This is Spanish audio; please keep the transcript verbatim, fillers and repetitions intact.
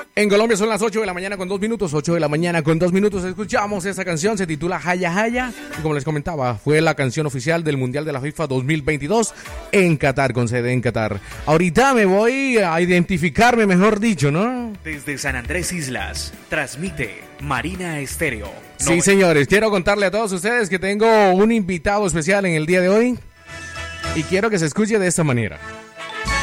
En Colombia son las ocho de la mañana con dos minutos, ocho de la mañana con dos minutos. Escuchamos esta canción, se titula Jaya Jaya. Y como les comentaba, fue la canción oficial del Mundial de la FIFA dos mil veintidós en Qatar, con sede en Qatar. Ahorita me voy a identificarme, mejor dicho, ¿no? Desde San Andrés Islas, transmite Marina Estéreo. Sí, señores, quiero contarle a todos ustedes que tengo un invitado especial en el día de hoy. Y quiero que se escuche de esta manera.